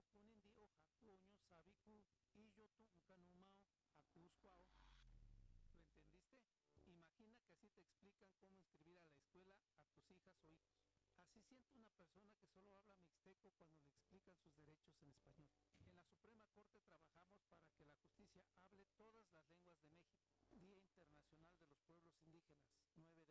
Kunindio, Jacuño, Sabicu, Iyotu, Ucanumao, Acuscuao. ¿Lo entendiste? Imagina que así te explican cómo inscribir a la escuela a tus hijas o hijos. Así siente una persona que solo habla mixteco cuando le explican sus derechos en español. En la Suprema Corte trabajamos para que la justicia hable todas las lenguas de México. Día Internacional de los Pueblos Indígenas, 9